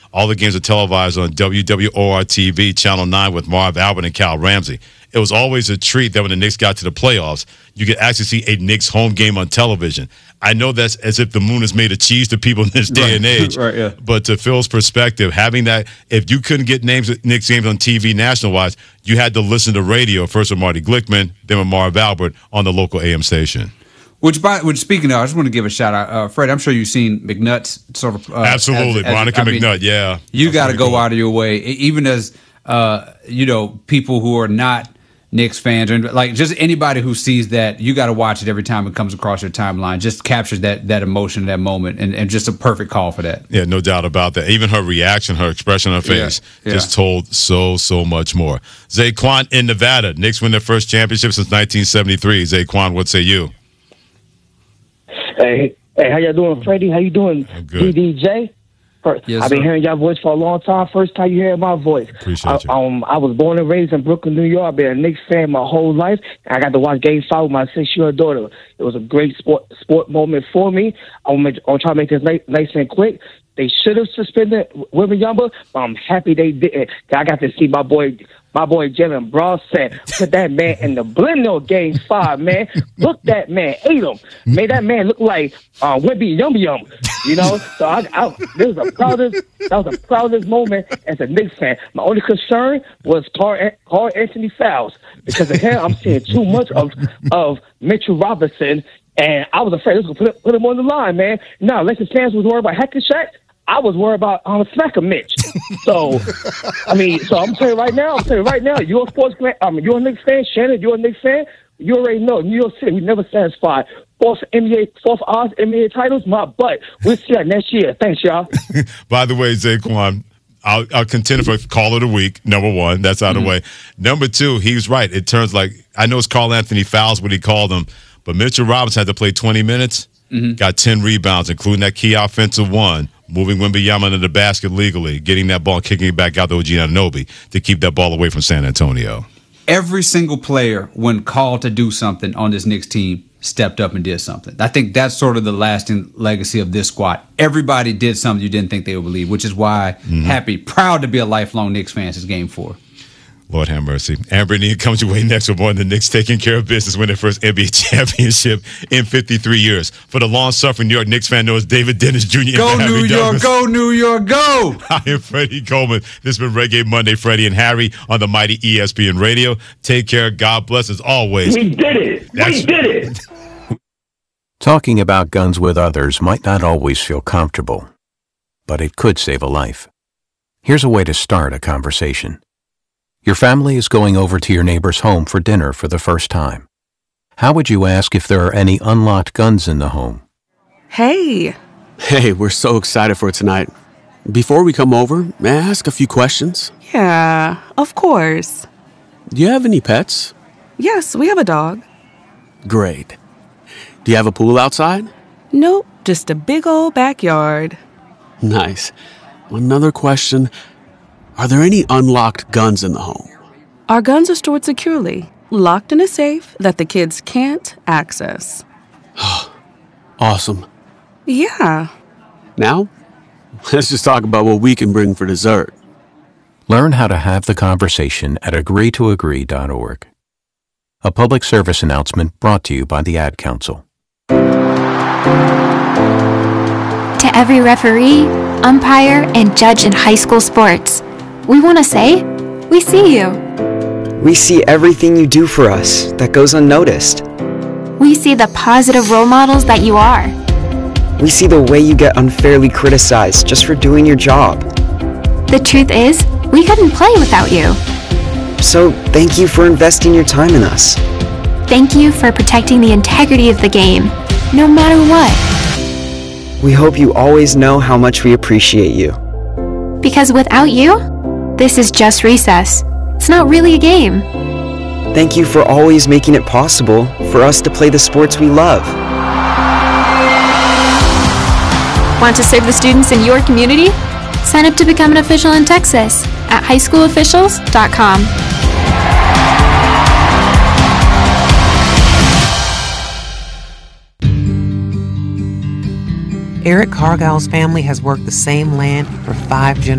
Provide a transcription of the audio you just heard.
All the games are televised on WWOR-TV, Channel 9 with Marv Albert and Cal Ramsey. It was always a treat that when the Knicks got to the playoffs, you could actually see a Knicks home game on television. I know that's as if the moon is made of cheese to people in this day and age. Right, yeah. But to Phil's perspective, having that, if you couldn't get Knicks games on TV national-wise, you had to listen to radio, first with Marty Glickman, then with Marv Albert on the local AM station. Which speaking of, I just want to give a shout out, Fred. I'm sure you've seen McNutt's sort of absolutely, Monica McNutt. Yeah, you got to go out of your way, even as people who are not Knicks fans, or like just anybody who sees that. You got to watch it every time it comes across your timeline. Just captures that emotion, that moment, and just a perfect call for that. Yeah, no doubt about that. Even her reaction, her expression on her face, just told so much more. Zaquan in Nevada. Knicks win their first championship since 1973. Zaquan, what say you? Hey, how y'all doing, Freddie? How you doing, DDJ? Yes, I've been hearing y'all voice for a long time. First time you hear my voice. Appreciate you. I was born and raised in Brooklyn, New York. I've been a Knicks fan my whole life. I got to watch Game 5 with my 6-year-old daughter. It was a great sport moment for me. I'll try to make this nice and quick. They should have suspended Wembanyama, but I'm happy they didn't. I got to see my boy Jalen Brunson put that man in the blender Game 5, man. Look, that man ate him. Made that man look like Wemby Yum Yum. You know, so that was the proudest moment as a Knicks fan. My only concern was Carl Anthony Fouls. Because of him, I'm seeing too much of Mitchell Robinson, and I was afraid this was going to put him on the line, man. No, Lakers fans was worried about Hack-a-Shaq. I was worried about Smacker Mitch. So, so I'm telling you right now, you're a sports fan. You're a Knicks fan. Shannon, you're a Knicks fan. You already know, New York City, we never satisfied. Fourth odds NBA titles, my butt. We'll see that next year. Thanks, y'all. By the way, Zaquan, I'll contend for Call of the Week, number one. That's out of the way. Number two, he was right. It turns like, I know it's Carl Anthony Fouls, what he called them, but Mitchell Robinson had to play 20 minutes, got 10 rebounds, including that key offensive one, moving Wembanyama into the basket legally, getting that ball, kicking it back out to OG Anunoby to keep that ball away from San Antonio. Every single player, when called to do something on this Knicks team, stepped up and did something. I think that's sort of the lasting legacy of this squad. Everybody did something you didn't think they would believe, which is why proud to be a lifelong Knicks fan since Game 4. Lord have mercy. Amber Neal comes your way next with more on the Knicks taking care of business, winning their first NBA championship in 53 years. For the long-suffering New York Knicks fan known as David Dennis Jr. Go New York, go New York, go! I am Freddie Coleman. This has been Reggae Monday, Freddie and Harry on the mighty ESPN Radio. Take care. God bless as always. We did it. We did it. Talking about guns with others might not always feel comfortable, but it could save a life. Here's a way to start a conversation. Your family is going over to your neighbor's home for dinner for the first time. How would you ask if there are any unlocked guns in the home? Hey, we're so excited for tonight. Before we come over, may I ask a few questions? Yeah, of course. Do you have any pets? Yes, we have a dog. Great. Do you have a pool outside? Nope, just a big old backyard. Nice. Another question. Are there any unlocked guns in the home? Our guns are stored securely, locked in a safe that the kids can't access. Awesome. Yeah. Now, let's just talk about what we can bring for dessert. Learn how to have the conversation at agreetoagree.org. A public service announcement brought to you by the Ad Council. To every referee, umpire, and judge in high school sports, we want to say, we see you. We see everything you do for us that goes unnoticed. We see the positive role models that you are. We see the way you get unfairly criticized just for doing your job. The truth is, we couldn't play without you. So thank you for investing your time in us. Thank you for protecting the integrity of the game, no matter what. We hope you always know how much we appreciate you. Because without you, this is just recess. It's not really a game. Thank you for always making it possible for us to play the sports we love. Want to serve the students in your community? Sign up to become an official in Texas at highschoolofficials.com. Eric Cargile's family has worked the same land for 5 generations.